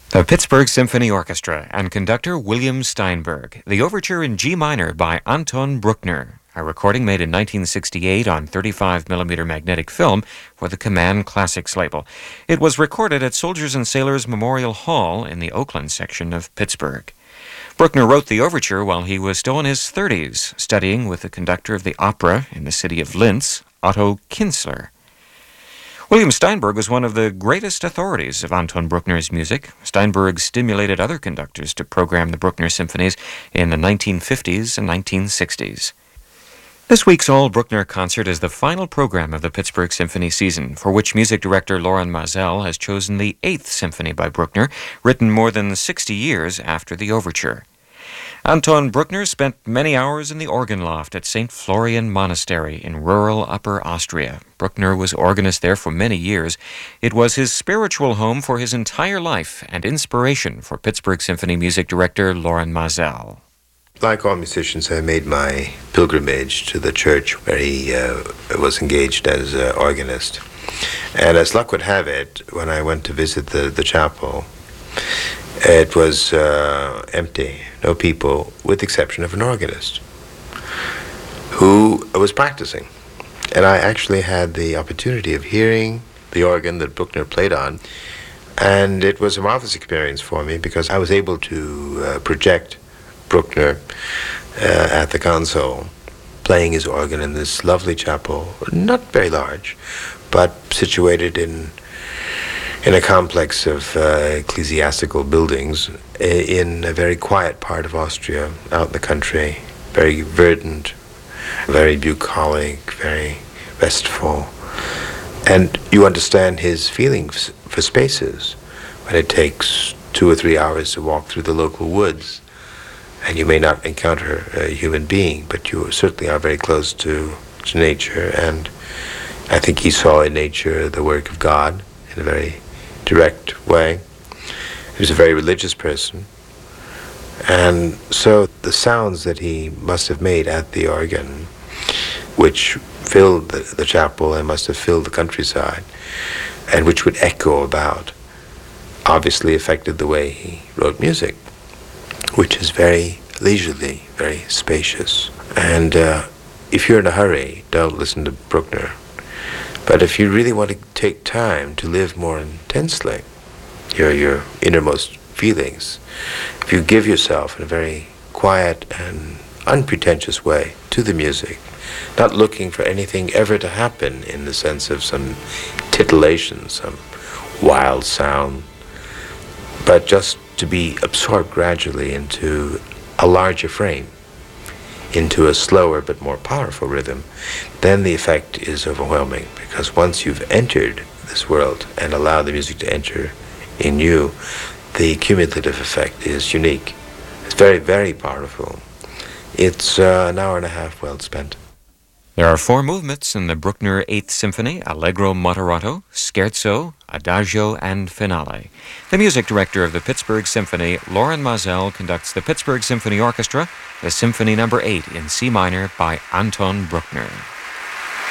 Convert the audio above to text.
The Pittsburgh Symphony Orchestra and conductor William Steinberg. The overture in G minor by Anton Bruckner, a recording made in 1968 on 35mm magnetic film for the Command Classics label. It was recorded at Soldiers and Sailors Memorial Hall in the Oakland section of Pittsburgh. Bruckner wrote the overture while he was still in his 30s, studying with the conductor of the opera in the city of Linz, Otto Kienzler. William Steinberg was one of the greatest authorities of Anton Bruckner's music. Steinberg stimulated other conductors to program the Bruckner symphonies in the 1950s and 1960s. This week's All Bruckner concert is the final program of the Pittsburgh Symphony season, for which music director Loren Maazel has chosen the 8th Symphony by Bruckner, written more than 60 years after the overture. Anton Bruckner spent many hours in the organ loft at St. Florian Monastery in rural Upper Austria. Bruckner was organist there for many years. It was his spiritual home for his entire life and inspiration for Pittsburgh Symphony music director Loren Maazel. Like all musicians, I made my pilgrimage to the church where he was engaged as an organist. And as luck would have it, when I went to visit the chapel, it was empty, no people, with the exception of an organist who was practicing. And I actually had the opportunity of hearing the organ that Bruckner played on, and it was a marvelous experience for me because I was able to project Bruckner at the console, playing his organ in this lovely chapel, not very large, but situated in a complex of ecclesiastical buildings in a very quiet part of Austria, out in the country, very verdant, very bucolic, very restful. And you understand his feelings for spaces when it takes 2 or 3 hours to walk through the local woods, and you may not encounter a human being, but you certainly are very close to nature. And I think he saw in nature the work of God in a very direct way. He was a very religious person, and so the sounds that he must have made at the organ, which filled the chapel and must have filled the countryside, and which would echo about, obviously affected the way he wrote music, which is very leisurely, very spacious. And if you're in a hurry, don't listen to Bruckner. But if you really want to take time to live more intensely your innermost feelings, if you give yourself in a very quiet and unpretentious way to the music, not looking for anything ever to happen in the sense of some titillation, some wild sound, but just to be absorbed gradually into a larger frame, into a slower but more powerful rhythm, then the effect is overwhelming, because once you've entered this world and allowed the music to enter in you, the cumulative effect is unique. It's very, very powerful. It's an hour and a half well spent. There are 4 movements in the Bruckner 8th Symphony: Allegro moderato, Scherzo, Adagio, and Finale. The music director of the Pittsburgh Symphony, Loren Maazel, conducts the Pittsburgh Symphony Orchestra, the Symphony No. 8 in C minor by Anton Bruckner.